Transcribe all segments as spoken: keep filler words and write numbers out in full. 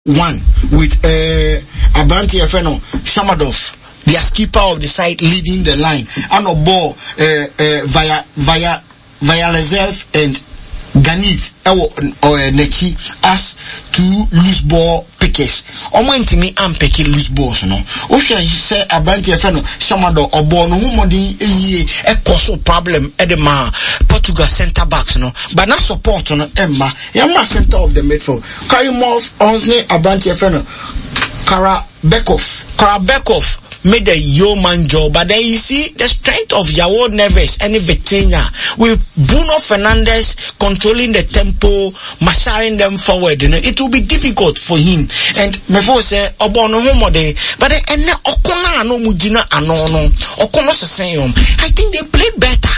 one with uh, Abranti Efeno Shamadov, the skipper of the side, leading the line, and a ball uh, uh, via via via reserve and Ganith or Nechi as two loose ball pickers. Omo intimi am picking loose balls no. Osha say Abranti Efeno Shamado or ball no modi e cause problem edema Portugal centre backs no. But not support no Emma. Yama center of the midfield. Karimov Onsne Abranti Efeno Karabekov. Karabekov made a yeoman job, but then you see the strength of João Neves and Vitinha with Bruno Fernandes controlling the tempo, marshalling them forward. You know, it will be difficult for him. And before say, Obono homode, but then and Okona no Mujina anono, Okono Sasayom. I think they played better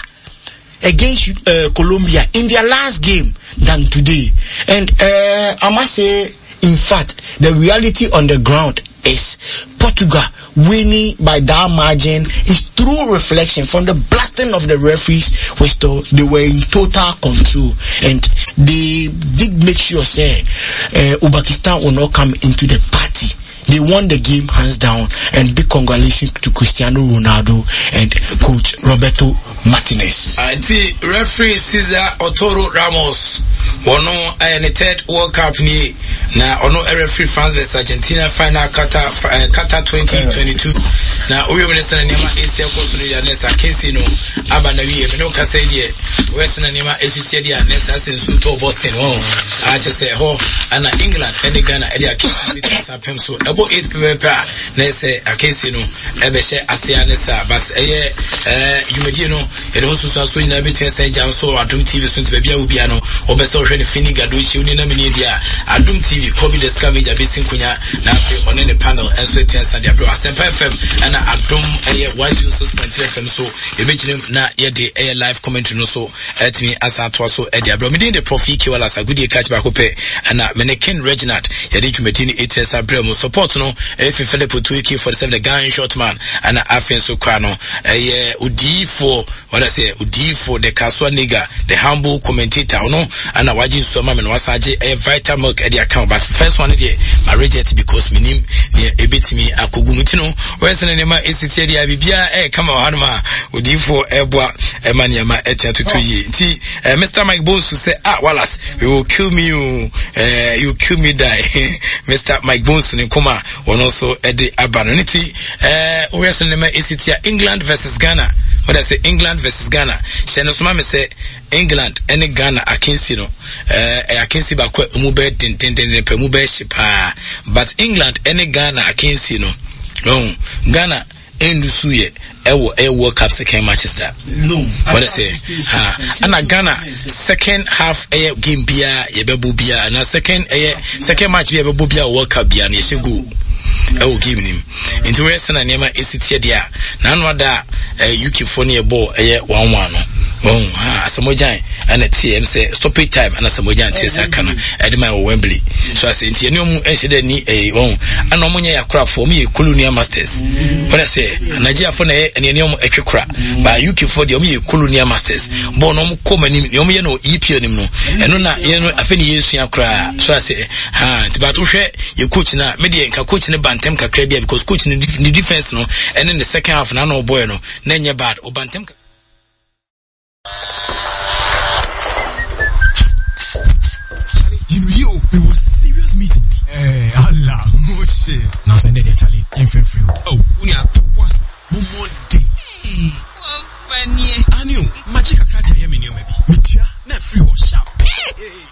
against uh, Colombia in their last game than today. And uh, I must say, in fact, the reality on the ground is Portugal winning by that margin is true reflection from the blasting of the referees, which they were in total control and they did make sure say uh, Uzbekistan will not come into the party. They won the game hands down, and big congratulations to Cristiano Ronaldo and coach Roberto Martinez. I see referee Cesar Otoro Ramos. Ono a third World Cup ni na ono referee France versus Argentina final Qatar uh, Qatar twenty twenty-two. Na oyo minister na nema Asia koso ya nesa kesi no aba na wiye me no kasa die west na nema Asia dia nesa sensu to Boston oh a che say ho ana England and Ghana e dia kesi bit sapem so ebo eight people na say akesi no e be she Asia nesa but eh eh yumedi no e do so so ina betwe say jam so Adum T V so be bia obi ano obeso hwe ne finiga do chi uni na mini dia Adum T V Kobe the scavenger betin kunya na afi on the panel and so ten stand dia bro Asempa F M na Adum eh one oh six point three F M so e be chine na ye de eh live commentary no so etimi asa to so e dia bro me dey the Profi Kiwala Sagudi catch back up na Menekin Reginald ye dey twumedi ni eight years abro mo support no e fi Philip Tuiki forty-seven the gun shot man and afi so kwa no eh odi for what I say odi for the Kaswa nigga the humble commentator no and waji so ma me no wasaje e vital milk e dey account but first one dey I reject because minim ne ebetimi akogumuti no wese ne ma esiti dey bibia e kama hanuma odi for eboa e maniama e tia tutu yi nti Mister Mike Bones say ah Wallace we will kill me you uh, you kill me die Mister Mike Bones ne kuma ono so e dey abano nti eh wese ne ma esiti England versus Ghana. What I say England versus Ghana. Shenosuma me say England any Ghana akensi no eh akensi ba kwa mu be den den den pe mu be shipa but England any Ghana akensi no no Ghana endusuye ewo e World Cup second matches that no what I say ha and Ghana second half eh game bia ye be bobia na second eh second match bia be bobia World Cup bia na ye shegu I will give him into Western and Nema is it here. None of that U K phone a ball a one one. Oh, ah, Samojan and a T M say stop it time and a Samojan Tessa Edma or Wembley. So I say, no more any a own and no money a craft for me, Colonia Masters. What I say, Nigeria phone and your name extra crap by U K for the Omi Colonia Masters. Bonom come and Yomi no E P no and no, you know, I finish using a cry. So I say, ah, but you coach now, media and coach in the Bantem Kakrebia because coaching in the defense no, and in the second half, no boy no, then you're bad or Bantem. You know, yo, it was a serious meeting. Eh, Allah, moche. Now send it, Charlie. Infant free. Oh, we are to once more day. Hey, what funny? I knew, magic a cat, I am in your baby. Mitia, not free wash.